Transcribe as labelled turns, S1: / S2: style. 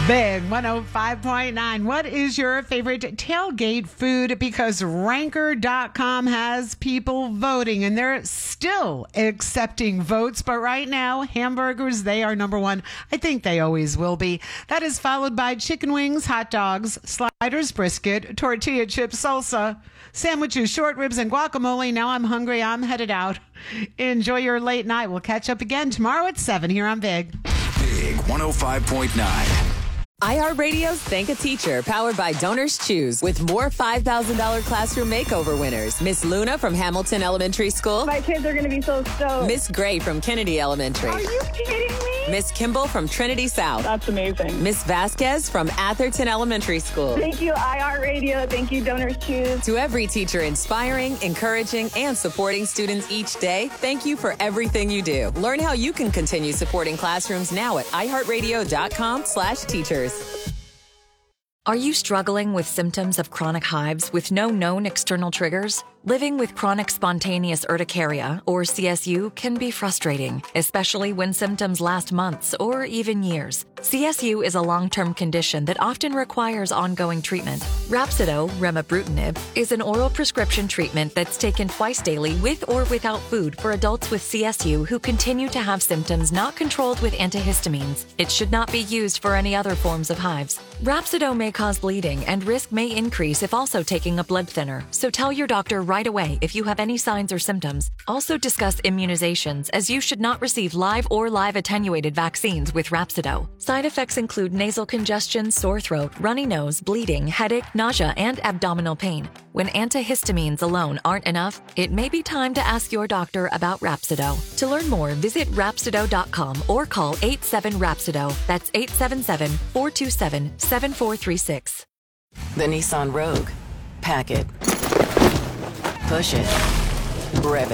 S1: Big 105.9. What is your favorite tailgate food? Because Ranker.com has people voting and they're still accepting votes. But right now, hamburgers, they are number one. I think they always will be. That is followed by chicken wings, hot dogs, sliders, brisket, tortilla chips, salsa, sandwiches, short ribs, and guacamole. Now I'm hungry. I'm headed out. Enjoy your late night. We'll catch up again tomorrow at 7 here on Big.
S2: Big 105.9.
S3: iHeartRadio's Thank a Teacher, powered by Donors Choose, with more $5,000 classroom makeover winners. Miss Luna from Hamilton Elementary School.
S4: My kids are going to be so stoked.
S3: Miss Gray from Kennedy Elementary.
S4: Are you kidding me?
S3: Miss Kimball from Trinity South.
S4: That's amazing.
S3: Miss Vasquez from Atherton Elementary School.
S4: Thank you, iHeartRadio. Thank you, Donors Choose.
S3: To every teacher inspiring, encouraging, and supporting students each day, thank you for everything you do. Learn how you can continue supporting classrooms now at iHeartRadio.com/teachers.
S5: Are you struggling with symptoms of chronic hives with no known external triggers? Living with chronic spontaneous urticaria, or CSU, can be frustrating, especially when symptoms last months or even years. CSU is a long-term condition that often requires ongoing treatment. Rhapsido, remibrutinib, is an oral prescription treatment that's taken twice daily with or without food for adults with CSU who continue to have symptoms not controlled with antihistamines. It should not be used for any other forms of hives. Rhapsido may cause bleeding and risk may increase if also taking a blood thinner, so tell your doctor right away if you have any signs or symptoms. Also discuss immunizations, as you should not receive live or live attenuated vaccines with Rhapsido. Side effects include nasal congestion, sore throat, runny nose, bleeding, headache, nausea, and abdominal pain. When antihistamines alone aren't enough, it may be time to ask your doctor about Rhapsido. To learn more, visit Rhapsido.com or call 87-RHAPSIDO. That's 877-427-7436.
S3: The Nissan Rogue. Pack it. Push it. Rev it.